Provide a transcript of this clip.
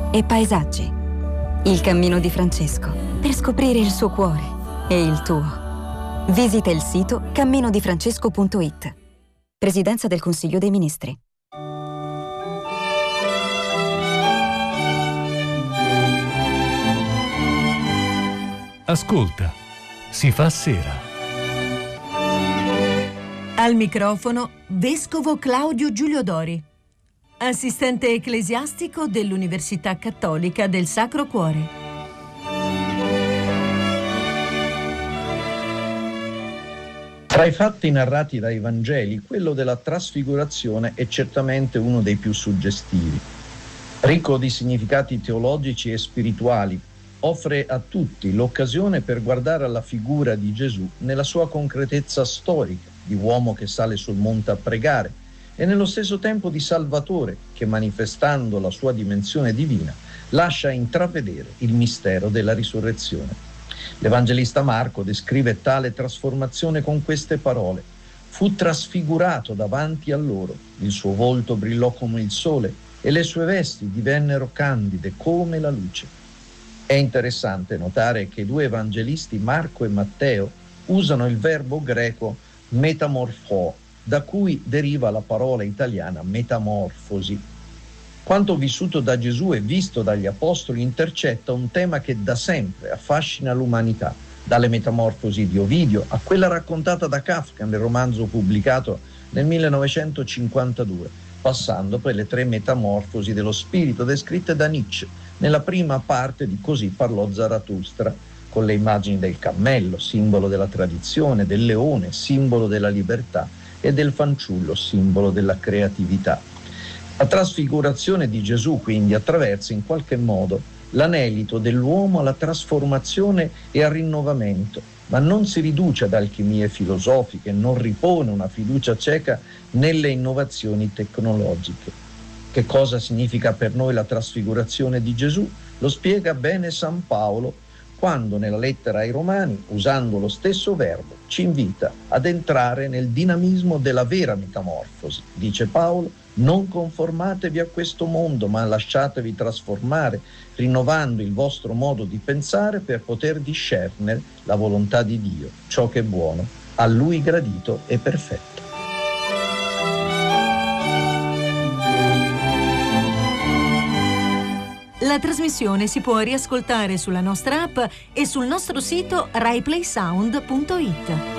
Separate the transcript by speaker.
Speaker 1: e paesaggi. Il cammino di Francesco, per scoprire il suo cuore e il tuo. Visita il sito camminodifrancesco.it. Presidenza del Consiglio dei Ministri.
Speaker 2: Ascolta, si fa sera.
Speaker 3: Al microfono Vescovo Claudio Giulio Dori, assistente ecclesiastico dell'Università Cattolica del Sacro Cuore.
Speaker 4: Tra i fatti narrati dai Vangeli, quello della trasfigurazione è certamente uno dei più suggestivi. Ricco di significati teologici e spirituali, offre a tutti l'occasione per guardare alla figura di Gesù nella sua concretezza storica, di uomo che sale sul monte a pregare, e nello stesso tempo di Salvatore che, manifestando la sua dimensione divina, lascia intravedere il mistero della risurrezione. L'Evangelista Marco descrive tale trasformazione con queste parole: fu trasfigurato davanti a loro, il suo volto brillò come il sole e le sue vesti divennero candide come la luce. È interessante notare che i due evangelisti, Marco e Matteo, usano il verbo greco metamorfo, da cui deriva la parola italiana metamorfosi. Quanto vissuto da Gesù e visto dagli apostoli intercetta un tema che da sempre affascina l'umanità, dalle metamorfosi di Ovidio a quella raccontata da Kafka nel romanzo pubblicato nel 1952, passando per le 3 metamorfosi dello spirito descritte da Nietzsche nella prima parte di Così parlò Zarathustra, con le immagini del cammello, simbolo della tradizione, del leone, simbolo della libertà, e del fanciullo, simbolo della creatività. La trasfigurazione di Gesù quindi attraversa in qualche modo l'anelito dell'uomo alla trasformazione e al rinnovamento, ma non si riduce ad alchimie filosofiche, non ripone una fiducia cieca nelle innovazioni tecnologiche. Che cosa significa per noi la trasfigurazione di Gesù? Lo spiega bene San Paolo quando nella lettera ai Romani, usando lo stesso verbo, ci invita ad entrare nel dinamismo della vera metamorfosi. Dice Paolo: non conformatevi a questo mondo, ma lasciatevi trasformare, rinnovando il vostro modo di pensare per poter discernere la volontà di Dio, ciò che è buono, a Lui gradito e perfetto.
Speaker 3: La trasmissione si può riascoltare sulla nostra app e sul nostro sito raiplaysound.it.